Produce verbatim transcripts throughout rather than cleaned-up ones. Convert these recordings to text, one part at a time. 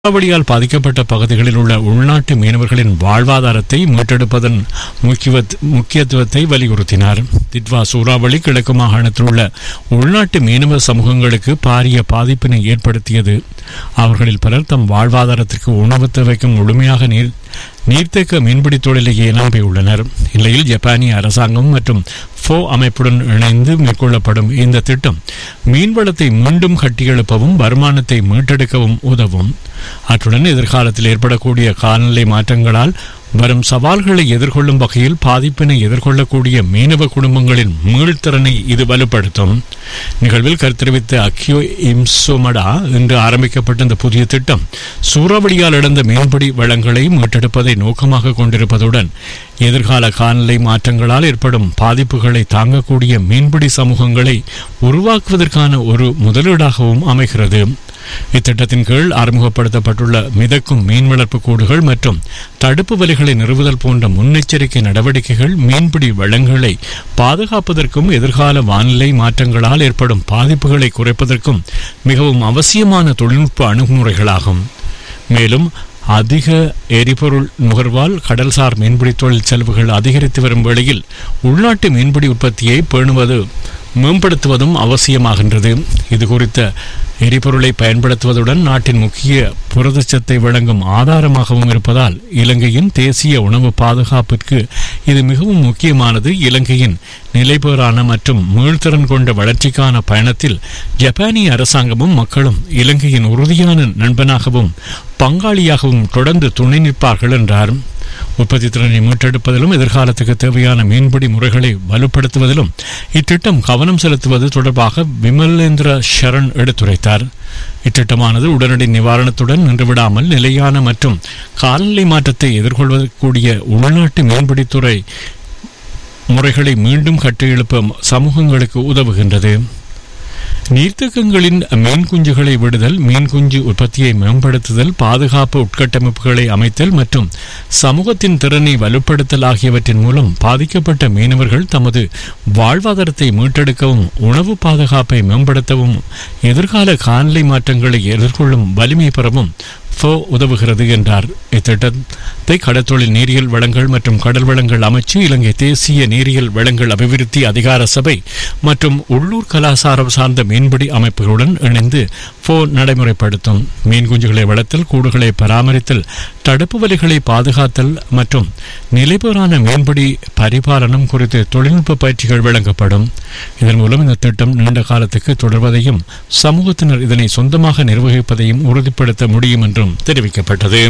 சூறாவளியால் பாதிக்கப்பட்ட பகுதிகளில் உள்ள உள்நாட்டு மீனவர்களின் வாழ்வாதாரத்தை மீட்டெடுப்பதன் முக்கியத்துவத்தை வலியுறுத்தினார். திட்வா சூறாவளி கிழக்கு மாகாணத்தில் உள்ள உள்நாட்டு மீனவ சமூகங்களுக்கு பாரிய பாதிப்பினை ஏற்படுத்தியது. அவர்களில் பலர் தம் வாழ்வாதாரத்திற்கு உணவு தேவைக்கும் முழுமையாக நீர் நீர்த்தேக்க மீன்பிடி தொழிலையே நம்பியுள்ளனர். இந்நிலையில் ஜப்பானிய அரசாங்கம் மற்றும் ஃபோ அமைப்புடன் இணைந்து மேற்கொள்ளப்படும் இந்த திட்டம் மீன்வளத்தை மீண்டும் கட்டியெழுப்பவும் வருமானத்தை மீட்டெடுக்கவும் உதவும். அத்துடன் எதிர்காலத்தில் ஏற்படக்கூடிய காலநிலை மாற்றங்களால் வரும் சவால்களை எதிர்கொள்ளும் வகையில் பாதிப்பினை எதிர்கொள்ளக்கூடிய மீனவ குடும்பங்களின் மீள்திறனை இது வலுப்படுத்தும். நிகழ்வில் கருத்தெரிவித்த அக்கியோ இம்சோமடா இன்று ஆரம்பிக்கப்பட்ட இந்த புதிய திட்டம் சூறாவளியால் இழந்த மீன்பிடி வளங்களை மீட்டெடுப்பதை நோக்கமாக கொண்டிருப்பதுடன் எதிர்கால காலநிலை மாற்றங்களால் ஏற்படும் பாதிப்புகளை தாங்கக்கூடிய மீன்பிடி சமூகங்களை உருவாக்குவதற்கான ஒரு முதலீடாகவும் அமைகிறது. இத்திட்டத்தின் கீழ் அறிமுகப்படுத்தப்பட்டுள்ள மிதக்கும் மீன் வளர்ப்பு கூடுகள் மற்றும் தடுப்பு வலைகளை நிறுவுதல் போன்ற முன்னெச்சரிக்கை நடவடிக்கைகள் மீன்பிடி வளங்களை பாதுகாப்பதற்கும் எதிர்கால வானிலை மாற்றங்களால் ஏற்படும் பாதிப்புகளை குறைப்பதற்கும் மிகவும் அவசியமான தொழில்நுட்ப அணுகுமுறைகளாகும். மேலும் அதிக எரிபொருள் நுகர்வால் கடல்சார் மீன்பிடி தொழில் செலவுகள் அதிகரித்து வரும் வேளையில் உள்நாட்டு மீன்பிடி உற்பத்தியை பேணுவது மேம்படுத்துவதும் அவசியமாகின்றது. இது குறித்த எரிபொருளை பயன்படுத்துவதுடன் நாட்டின் முக்கிய புரதச்சத்தை வழங்கும் ஆதாரமாகவும் இருப்பதால் இலங்கையின் தேசிய உணவு பாதுகாப்பிற்கு இது மிகவும் முக்கியமானது. இலங்கையின் நிலைபெறான மற்றும் மீள்திறன் கொண்ட வளர்ச்சிக்கான பயணத்தில் ஜப்பானிய அரசாங்கமும் மக்களும் இலங்கையின் உறுதியான நண்பனாகவும் பங்காளியாகவும் தொடர்ந்து துணை நிற்பார்கள் என்றார். உற்பத்தி திறனை மீட்டெடுப்பதிலும் எதிர்காலத்துக்கு தேவையான மீன்பிடி முறைகளை வலுப்படுத்துவதிலும் இத்திட்டம் கவனம் செலுத்துவது தொடர்பாக விமலேந்திர ஷரண் எடுத்துரைத்தார். இத்திட்டமானது உடனடி நிவாரணத்துடன் நின்றுவிடாமல் நிலையான மற்றும் காலநிலை மாற்றத்தை எதிர்கொள்ளக்கூடிய உள்நாட்டு மீன்பிடித்துறை முறைகளை மீண்டும் கட்டியெழுப்ப சமூகங்களுக்கு உதவுகின்றது. நீர்த்தேக்கங்களின் மீன் குஞ்சுகளை விடுதல், மீன் குஞ்சு உற்பத்தியை மேம்படுத்துதல், பாதுகாப்பு உட்கட்டமைப்புகளை அமைத்தல் மற்றும் சமூகத்தின் திறனை வலுப்படுத்தல் ஆகியவற்றின் மூலம் பாதிக்கப்பட்ட மீனவர்கள் தமது வாழ்வாதாரத்தை மீட்டெடுக்கவும் உணவு பாதுகாப்பை மேம்படுத்தவும் எதிர்கால காலநிலை மாற்றங்களை எதிர்கொள்ளும் வலிமை பெறவும் ஃபோ உதவுகிறது என்றார். இத்திட்டத்தை கடற்தொழில் நீரியல் வளங்கள் மற்றும் கடல் வளங்கள் அமைச்சு, இலங்கை தேசிய நீரியல் வளங்கள் அபிவிருத்தி அதிகார சபை மற்றும் உள்ளூர் கலாச்சாரம் சார்ந்த மீன்பிடி அமைப்புகளுடன் இணைந்து ஃபோ நடைமுறைப்படுத்தும். மீன் குஞ்சுகளை வளர்த்தல், கூடுகளை பராமரித்தல், தடுப்பு வலைகளை பாதுகாத்தல் மற்றும் நிலைபெறான மீன்பிடி பரிபாலனம் குறித்து தொழில்நுட்ப பயிற்சிகள் வழங்கப்படும். இதன் மூலம் இந்த திட்டம் நீண்ட காலத்துக்கு தொடர்வதையும் சமூகத்தினர் இதனை சொந்தமாக நிர்வகிப்பதையும் உறுதிப்படுத்த முடியும் என்றும் தெரிவிக்கப்பட்டது.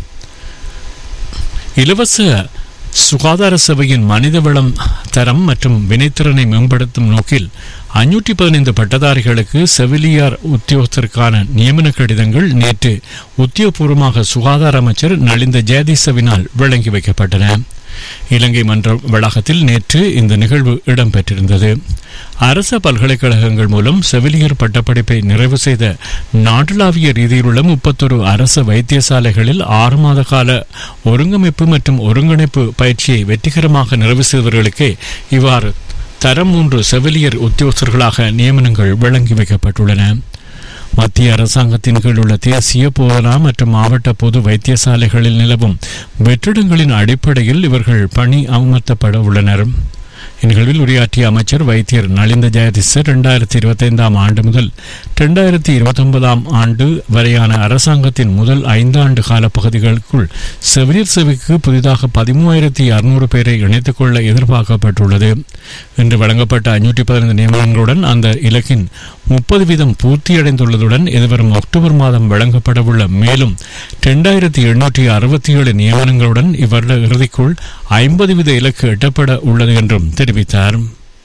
இலவச சுகாதார சபையின் மனித வளம் தரம் மற்றும் வினைத்திறனை மேம்படுத்தும் நோக்கில் ஐநூற்றி பதினைந்து பட்டதாரிகளுக்கு செவிலியார் உத்தியோகத்திற்கான நியமன கடிதங்கள் நேற்று உத்தியோகபூர்வமாக சுகாதார அமைச்சர் நலிந்த ஜெயதிசவினால் வழங்கி வைக்கப்பட்டன. இலங்கை மன்ற வளாகத்தில் நேற்று இந்த நிகழ்வு இடம்பெற்றிருந்தது. அரச பல்கலைக்கழகங்கள் மூலம் செவிலியர் பட்டப்படிப்பை நிறைவு செய்த நாடளாவிய ரீதியிலுள்ள முப்பத்தொரு அரச வைத்தியசாலைகளில் ஆறு மாத கால ஒருங்கமைப்பு மற்றும் ஒருங்கிணைப்பு பயிற்சியை வெற்றிகரமாக நிறைவு செய்தவர்களுக்கே இவ்வாறு தரம் மூன்று செவிலியர் உத்தியோகஸ்தர்களாக நியமனங்கள் வழங்கி வைக்கப்பட்டுள்ளன. மத்திய அரசாங்கத்தின் கீழ் உள்ள தேசிய போதனா மற்றும் மாவட்ட பொது வைத்தியசாலைகளில் நிலவும் வெற்றிடங்களின் அடிப்படையில் இவர்கள் பணி அமர்த்தப்பட உள்ளனர். இந்நிகழ்வில் உரையாற்றிய அமைச்சர் வைத்தியர் நலிந்த ஜெயதிச இரண்டாயிரத்தி இருபத்தி ஐந்தாம் ஆண்டு முதல் இரண்டாயிரத்தி இருபத்தி ஒன்பதாம் ஆண்டு வரையான அரசாங்கத்தின் முதல் ஐந்து ஆண்டு கால பகுதிகளுக்குள் செவிலியர் சேவைக்கு புதிதாக பதிமூவாயிரத்தி அறுநூறு பேரை இணைத்துக் கொள்ள எதிர்பார்க்கப்பட்டுள்ளது. இன்று வழங்கப்பட்ட ஐநூற்றி பதினைந்து நியமனங்களுடன் அந்த இலக்கின் முப்பது வீதம் பூர்த்தியடைந்துள்ளதுடன் எதிர்வரும் அக்டோபர் மாதம் வழங்கப்படவுள்ள மேலும் இரண்டாயிரத்தி எண்ணூற்றி அறுபத்தி ஏழு நியமனங்களுடன் இவ்வருட இறுதிக்குள் ஐம்பது வீத இலக்கு எட்டப்பட உள்ளது என்றும் தெரிவித்தார்.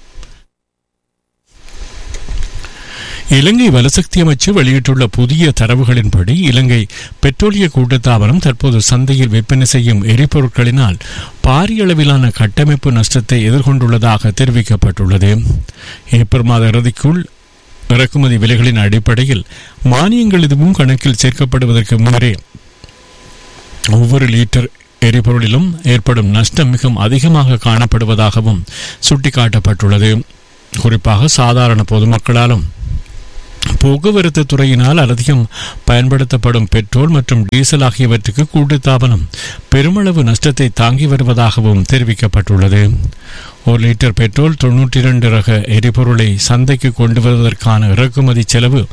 இலங்கை வலுசக்தி அமைச்சு வெளியிட்டுள்ள புதிய தரவுகளின்படி இலங்கை பெட்ரோலிய கூட்டுத்தாபனம் தற்போது சந்தையில் விற்பனை செய்யும் எரிபொருட்களினால் பாரிய அளவிலான கட்டமைப்பு நஷ்டத்தை எதிர்கொண்டுள்ளதாக தெரிவிக்கப்பட்டுள்ளது. ஏப்ரல் மாத இறுதிக்குள் இறக்குமதி விலைகளின் அடிப்படையில் மானியங்கள் எதுவும் கணக்கில் சேர்க்கப்படுவதற்கு முன்னரே ஒவ்வொரு லிட்டர் எரிபொருளிலும் ஏற்படும் நஷ்டம் மிகவும் அதிகமாக காணப்படுவதாகவும் சுட்டிக்காட்டப்பட்டுள்ளது. குறிப்பாக சாதாரண பொதுமக்களாலும் போக்குவரத்து துறையினால் அதிகம் பயன்படுத்தப்படும் பெட்ரோல் மற்றும் டீசல் ஆகியவற்றுக்கு கூட்டுத்தாபனம் பெருமளவு நஷ்டத்தை தாங்கி வருவதாகவும் தெரிவிக்கப்பட்டுள்ளது. ஒரு லிட்டர் பெட்ரோல் தொன்னூற்றி இரண்டு ரக எரிபொருளை சந்தைக்கு கொண்டு வருவதற்கான இறக்குமதி செலவு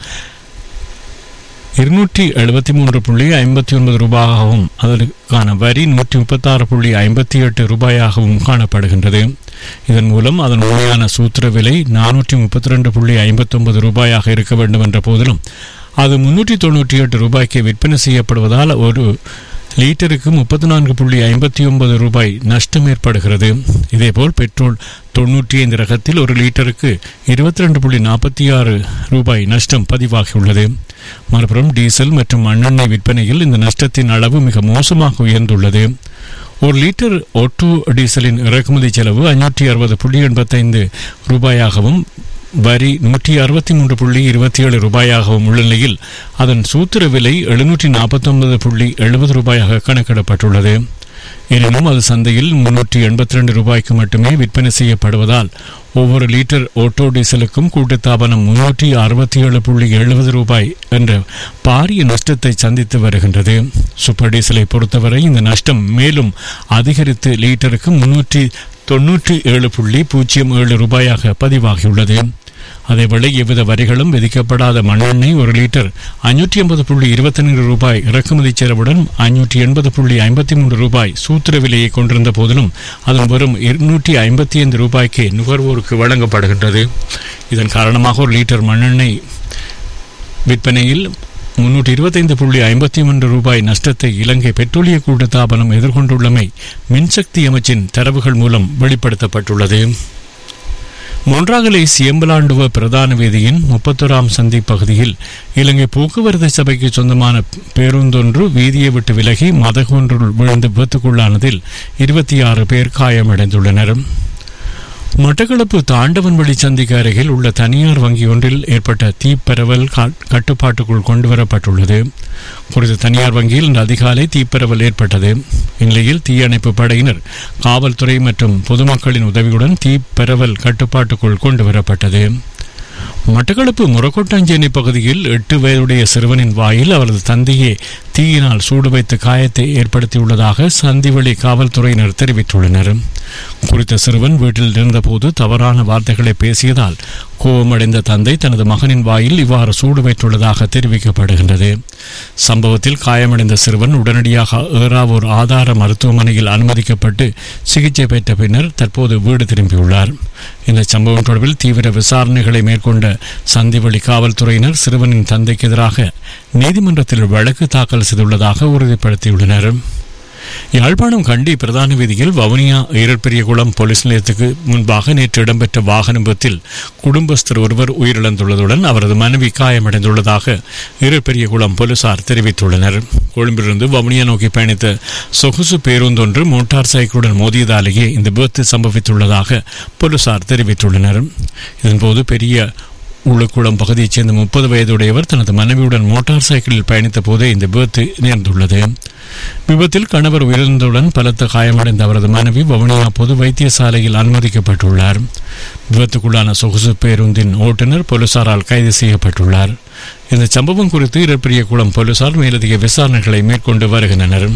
இருநூற்றி எழுபத்தி மூன்று புள்ளி ஐம்பத்தி ஒன்பது ரூபாயாகவும் அதற்கான வரி நூற்றி முப்பத்தி ஆறு புள்ளி ஐம்பத்தி எட்டு ரூபாயாகவும் காணப்படுகின்றது. இதன் மூலம் அதன் உண்மையான சூத்திர விலை நானூற்றி முப்பத்தி ரெண்டு புள்ளி ஐம்பத்தி ஒன்பது ரூபாயாக இருக்க வேண்டும் என்ற போதிலும் அது முன்னூற்றி தொன்னூற்றி எட்டு ரூபாய்க்கு விற்பனை செய்யப்படுவதால் ஒரு லீட்டருக்கு முப்பத்தி நான்கு புள்ளி ஐம்பத்தி ஒன்பது ரூபாய் நஷ்டம் ஏற்படுகிறது. இதேபோல் பெட்ரோல் தொன்னூற்றி ஐந்து ரகத்தில் ஒரு லீட்டருக்கு இருபத்தி ரெண்டு புள்ளி நாற்பத்தி ஆறு ரூபாய் நஷ்டம் பதிவாகியுள்ளது. மறுபுறம் டீசல் மற்றும் மண்ணெண்ணெய் விற்பனையில் இந்த நஷ்டத்தின் அளவு மிக மோசமாக உயர்ந்துள்ளது. ஒரு லிட்டர் ஆட்டோ டீசலின் இறக்குமதி செலவு ஐநூற்றி அறுபது புள்ளி எண்பத்தைந்து ரூபாயாகவும் வரி நூற்றி அறுபத்தி மூன்று புள்ளி இருபத்தி ஏழு ரூபாயாகவும் உள்ள நிலையில் அதன் சூத்திர விலை எழுநூற்றி நாற்பத்தி ஒன்பது புள்ளி எழுபது ரூபாயாக கணக்கிடப்பட்டுள்ளது. எனினும் அது சந்தையில் முன்னூற்றி எண்பத்தி ரெண்டு ரூபாய்க்கு மட்டுமே விற்பனை செய்யப்படுவதால் ஒவ்வொரு லிட்டர் ஆட்டோ டீசலுக்கும் கூட்டுத்தாபனம் முன்னூற்றி அறுபத்தி ஏழு புள்ளி எழுபது ரூபாய் என்ற பாரிய நஷ்டத்தை சந்தித்து வருகின்றது. சூப்பர் டீசலை பொறுத்தவரை இந்த நஷ்டம் மேலும் அதிகரித்து லீட்டருக்கு முன்னூற்றி தொன்னூற்றி ஏழு புள்ளி பூஜ்ஜியம் ஏழு ரூபாயாக பதிவாகியுள்ளது. அதேவேளை எவ்வித வரிகளும் விதிக்கப்படாத மண்ணெண்ணெய் ஒரு லிட்டர் ஐநூற்றி ஐம்பது புள்ளி இருபத்தி நான்கு ரூபாய் இறக்குமதி செலவுடன் ஐநூற்றி எண்பது புள்ளி ஐம்பத்தி மூன்று ரூபாய் சூத்திர விலையை கொண்டிருந்த போதிலும் அதன் வரும் இருநூற்றி ஐம்பத்தி ஐந்து ரூபாய்க்கு நுகர்வோருக்கு வழங்கப்படுகின்றது. இதன் காரணமாக ஒரு லிட்டர் மண்ணெண்ணெய் விற்பனையில் முன்னூற்றி இருபத்தைந்து புள்ளி ஐம்பத்தி மூன்று ரூபாய் நஷ்டத்தை இலங்கை பெட்ரோலிய கூட்டுத்தாபனம் எதிர்கொண்டுள்ளமை மின்சக்தி அமைச்சின் தரவுகள் மூலம் வெளிப்படுத்தப்பட்டுள்ளது. மொன்றாகலை சியம்பலாண்டுவ பிரதான வீதியின் முப்பத்தோராம் சந்தி பகுதியில் இலங்கை போக்குவரத்து சபைக்கு சொந்தமான பேருந்தொன்று வீதியை விட்டு விலகி மதகொன்றுள் விழுந்து விபத்துக்குள்ளானதில் இருபத்தி ஆறு பேர் காயமடைந்துள்ளனர். மட்டக்களப்பு தாண்டவன்வழி சந்திக்கு அருகில் உள்ள தனியார் வங்கி ஒன்றில் ஏற்பட்ட தீப்பரவல் கட்டுப்பாட்டுக்குள் கொண்டுவரப்பட்டுள்ளது. குறித்த தனியார் வங்கியில் இன்று அதிகாலை தீப்பரவல் ஏற்பட்டது. இந்நிலையில் தீயணைப்பு படையினர், காவல்துறை மற்றும் பொதுமக்களின் உதவியுடன் தீப்பரவல் கட்டுப்பாட்டுக்குள் கொண்டுவரப்பட்டது. மட்டக்களப்பு முரக்கொட்டாஞ்சேனை பகுதியில் எட்டு வயதுடைய சிறுவனின் வாயில் அவரது தந்தையே தீயினால் சூடு வைத்து காயத்தை ஏற்படுத்தியுள்ளதாக சந்திவெளி காவல்துறையினர் தெரிவித்துள்ளனர். குறித்த சிறுவன் வீட்டில் இருந்தபோது தவறான வார்த்தைகளை பேசியதால் கோபமடைந்த தந்தை தனது மகனின் வாயில் இவ்வாறு சூடு வைத்துள்ளதாக தெரிவிக்கப்படுகின்றது. சம்பவத்தில் காயமடைந்த சிறுவன் உடனடியாக ஏறாவூர் ஆதார மருத்துவமனையில் அனுமதிக்கப்பட்டு சிகிச்சை பெற்ற பின்னர் தற்போது வீடு திரும்பியுள்ளார். இந்த சம்பவம் தொடர்பில் தீவிர விசாரணைகளை மேற்கொண்ட சந்திவெளி காவல்துறையினர் சிறுவனின் தந்தைக்கு எதிராக நீதிமன்றத்தில் வழக்கு தாக்கல் செய்துள்ளதாக உறுதிப்படுத்தியுள்ளனர். யாழ்ப்பாணம் கண்டி பிரதான வீதியில் வவுனியா ஈரற்பெரியகுளம் போலீஸ் நிலையத்துக்கு முன்பாக நேற்று இடம்பெற்ற வாகன விபத்தில் குடும்பஸ்தர் ஒருவர் உயிரிழந்துள்ளதுடன் அவரது மனைவி காயமடைந்துள்ளதாக ஈரற்பெரியகுளம் போலீசார் தெரிவித்துள்ளனர். கொழும்பிலிருந்து வவுனியா நோக்கி பயணித்த சொகுசு பேருந்தொன்று மோட்டார் சைக்கிளுடன் மோதியதாலேயே இந்த விபத்து சம்பவித்துள்ளதாக போலீசார் தெரிவித்துள்ளனர். இதன்போது பெரிய உள்ளக்குளம் பகுதியைச் சேர்ந்த முப்பது வயதுடையவர் தனது மனைவியுடன் மோட்டார் சைக்கிளில் பயணித்த போதே இந்த விபத்து நேர்ந்துள்ளது. விபத்தில் கணவர் உயிரிழந்தவுடன் பலத்த காயமடைந்த அவரது மனைவி வவுனியா பொது வைத்தியசாலையில் அனுமதிக்கப்பட்டுள்ளார். விபத்துக்குள்ளான சொகுசு பேருந்தின் ஓட்டுநர் போலீசாரால் கைது செய்யப்பட்டுள்ளார். இந்த சம்பவம் குறித்து இறப்பிரியகுளம் போலீசார் மேலதிக விசாரணைகளை மேற்கொண்டு வருகின்றனர்.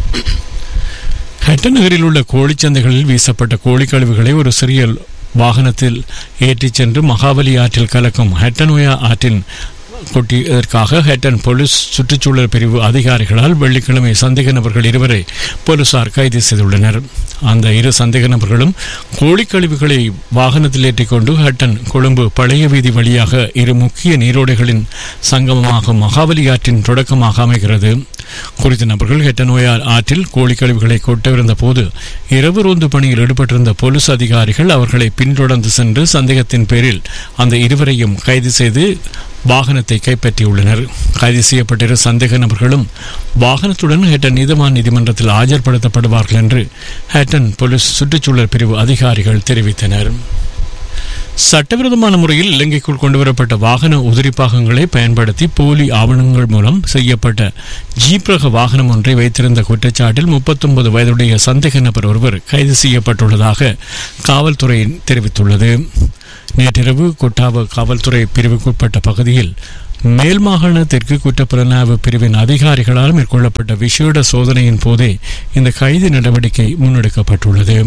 ஹட்டன் நகரில் உள்ள கோழிச்சந்தைகளில் வீசப்பட்ட கோழி கழிவுகளை ஒரு சிறிய வாகனத்தில் ஏற்றிச் சென்று மகாவலி ஆற்றில் கலக்கும் ஹட்டனோயா ஆற்றின் கொட்டியதற்காக ஹட்டன் போலீஸ் சுற்றுச்சூழல் பிரிவு அதிகாரிகளால் வெள்ளிக்கிழமை சந்தேக நபர்கள் இருவரை போலீசார் கைது செய்துள்ளனர். அந்த இரு சந்தேக நபர்களும் கோழிக்கழிவுகளை வாகனத்தில் ஏற்றிக்கொண்டு ஹட்டன் கொழும்பு பழைய வீதி வழியாக இரு முக்கிய நீரோடைகளின் சங்கமமாக மகாவலி ஆற்றின் தொடக்கமாக அமைகிறது. குறித்த நபர்கள் ஹெட்டனோயா ஆற்றில் கோழிக்கழிவுகளை கொட்டவிருந்த போது இரவு ரோந்து பணியில் ஈடுபட்டிருந்த போலீஸ் அதிகாரிகள் அவர்களை பின்தொடர்ந்து சென்று சந்தேகத்தின் பேரில் அந்த இருவரையும் கைது செய்து வாகனத்தை கைப்பற்றியுள்ளனர். கைது செய்யப்பட்டிரு சந்தேக நபர்களும் வாகனத்துடன் ஹேட்டன் நீதவான் நீதிமன்றத்தில் ஆஜர்படுத்தப்படுவார்கள் என்று ஹேட்டன் போலீஸ் சுற்றுச்சூழல் பிரிவு அதிகாரிகள் தெரிவித்தனர். சட்டவிரோதமான முறையில் இலங்கைக்குள் கொண்டுவரப்பட்ட வாகன உதிரிப்பாகங்களை பயன்படுத்தி போலி ஆவணங்கள் மூலம் செய்யப்பட்ட ஜீப் ரக வாகனம் ஒன்றை வைத்திருந்த குற்றச்சாட்டில் முப்பத்தொன்பது வயதுடைய சந்தேக நபர் ஒருவர் கைது செய்யப்பட்டுள்ளதாக காவல்துறை தெரிவித்துள்ளது. நேற்றிரவு கொட்டாவ காவல்துறை பிரிவுக்குட்பட்ட பகுதியில் மேல் மாகாண தெற்கு குற்றப்புலனாய்வு பிரிவின் அதிகாரிகளால் மேற்கொள்ளப்பட்ட விசேட சோதனையின் போதே இந்த கைது நடவடிக்கை முன்னெடுக்கப்பட்டுள்ளது.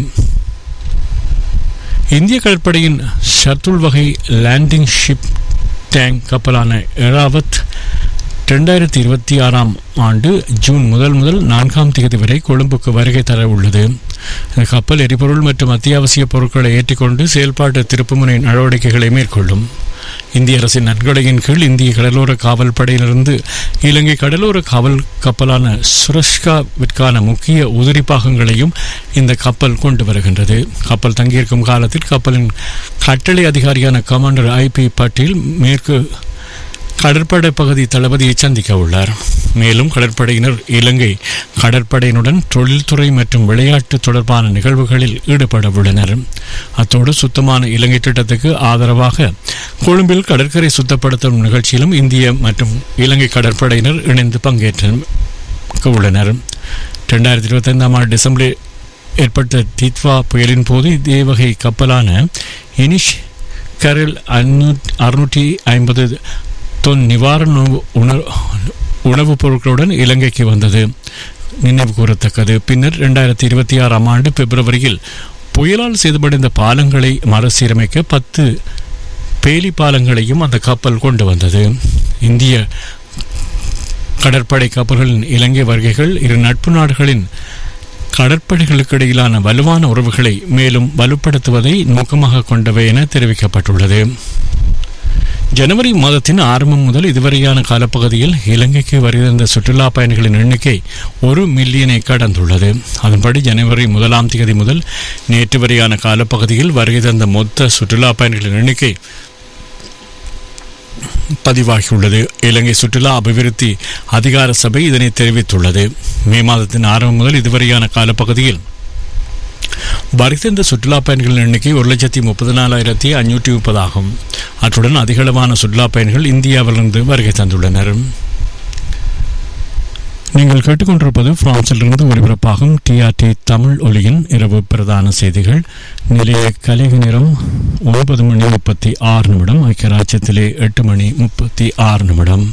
இந்திய கடற்படையின் ஷர்துல் வகை லேண்டிங் ஷிப் டேங்க் கப்பலான எராவத் இரண்டாயிரத்தி இருபத்தி ஆறாம் ஆண்டு ஜூன் முதல் முதல் நான்காம் தேதி வரை கொழும்புக்கு வருகை தர உள்ளது. இந்த கப்பல் எரிபொருள் மற்றும் அத்தியாவசிய பொருட்களை ஏற்றிக்கொண்டு செயல்பாட்டு திருப்புமுனை நடவடிக்கைகளை மேற்கொள்ளும். இந்திய அரசின் நன்கொடையின் கீழ் இந்திய கடலோர காவல் படையிலிருந்து இலங்கை கடலோர காவல் கப்பலான சுரஷ்காவிற்கான முக்கிய உதிரி பாகங்களையும் இந்த கப்பல் கொண்டு வருகின்றது. கப்பல் தங்கியிருக்கும் காலத்தில் கப்பலின் கட்டளை அதிகாரியான கமாண்டர் ஐ பி பட்டேல் மேற்கு கடற்படை பகுதி தளபதியை சந்திக்க உள்ளார். மேலும் கடற்படையினர் இலங்கை கடற்படையினுடன் தொழில்துறை மற்றும் விளையாட்டு தொடர்பான நிகழ்வுகளில் ஈடுபட உள்ளனர். அத்தோடு சுத்தமான இலங்கை திட்டத்துக்கு ஆதரவாக கொழும்பில் கடற்கரை சுத்தப்படுத்தும் நிகழ்ச்சியிலும் இந்திய மற்றும் இலங்கை கடற்படையினர் இணைந்து பங்கேற்க உள்ளனர். இரண்டாயிரத்தி இருபத்தி ஐந்தாம் ஆண்டு டிசம்பரில் ஏற்பட்ட தித்வா புயலின் போது இதே வகை கப்பலான இனிஷ் கரில் அறுநூற்றி ஐம்பது தொன் நிவாரண உணவுப் பொருட்களுடன் இலங்கைக்கு வந்தது நினைவு கூறத்தக்கது. பின்னர் இரண்டாயிரத்தி இருபத்தி ஆறாம் ஆண்டு பிப்ரவரியில் புயலால் சேதமடைந்த பாலங்களை மறுசீரமைக்க பத்து பேலி பாலங்களையும் அந்த கப்பல் கொண்டு வந்தது. இந்திய கடற்படை கப்பல்களின் இலங்கை வருகைகள் இரு நட்பு நாடுகளின் கடற்படைகளுக்கு இடையிலான வலுவான உறவுகளை மேலும் வலுப்படுத்துவதை நோக்கமாக கொண்டவை என தெரிவிக்கப்பட்டுள்ளது. ஜனவரி மாதத்தின் ஆரம்பம் முதல் இதுவரையான காலப்பகுதியில் இலங்கைக்கு வருகின்ற சுற்றுலா பயணிகளின் எண்ணிக்கை ஒரு மில்லியனை கடந்துள்ளது. அதன்படி ஜனவரி முதலாம் தேதி முதல் நேற்று வரையான காலப்பகுதியில் வருகை தந்த மொத்த சுற்றுலா பயணிகளின் எண்ணிக்கை பதிவாகியுள்ளது. இலங்கை சுற்றுலா அபிவிருத்தி அதிகார சபை இதனை தெரிவித்துள்ளது. மே மாதத்தின் ஆரம்பம் முதல் இதுவரையான காலப்பகுதியில் வருகின்ற சுற்றுலா பயணிகளின் எண்ணிக்கை ஒரு லட்சத்தி முப்பத்தி நாலாயிரத்தி ஐநூற்றி முப்பது ஆகும். அத்துடன் அதிகளவான சுற்றுலா பயணிகள் இந்தியாவிலிருந்து வருகை தந்துள்ளனர். நீங்கள் கேட்டுக்கொண்டிருப்பது பிரான்சிலிருந்து ஒலிபரப்பாகும் டிஆர்டி தமிழ் ஒலியின் இரவு பிரதான செய்திகள். நிலைய கலிக நேரம் ஒன்பது மணி முப்பத்தி ஆறு நிமிடம். ஐக்கிய ராஜ்யத்திலே எட்டு மணி முப்பத்தி ஆறு நிமிடம்.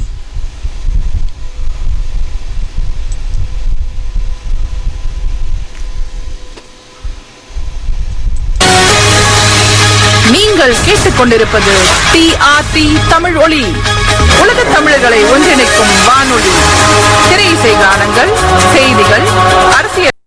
நீங்கள் கேட்டுக்கொண்டிருப்பது டிஆர்டி தமிழ் ஒலி, உலக தமிழர்களை ஒன்றிணைக்கும் வானொலி. திரை இசை கானங்கள், செய்திகள், அரசியல்